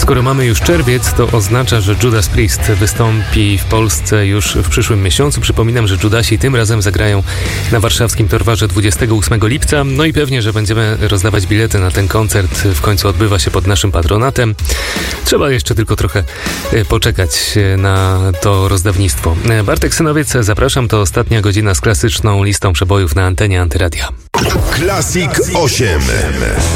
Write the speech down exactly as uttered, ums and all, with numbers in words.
Skoro mamy już czerwiec, to oznacza, że Judas Priest wystąpi w Polsce już w przyszłym miesiącu. Przypominam, że Judasi tym razem zagrają na warszawskim Torwarze dwudziestego ósmego lipca. No i pewnie, że będziemy rozdawać bilety na ten koncert. W końcu odbywa się pod naszym patronatem. Trzeba jeszcze tylko trochę poczekać na to rozdawnictwo. Bartek Synowiec, zapraszam. To ostatnia godzina z klasyczną listą przebojów na antenie Antyradia. Classic osiem.